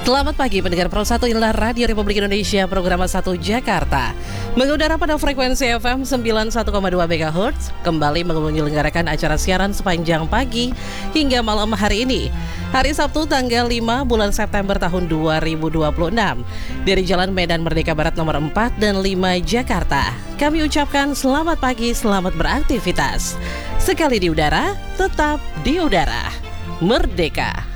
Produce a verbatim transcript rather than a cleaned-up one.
Selamat pagi pendengar Pro satu, inilah Radio Republik Indonesia program satu Jakarta. Mengudara pada frekuensi F M sembilan puluh satu koma dua megahertz, kembali menyelenggarakan acara siaran sepanjang pagi hingga malam hari ini. Hari Sabtu tanggal lima bulan September tahun dua ribu dua puluh enam. Dari Jalan Medan Merdeka Barat nomor empat dan lima Jakarta. Kami ucapkan selamat pagi, selamat beraktivitas. Sekali di udara, tetap di udara. Merdeka.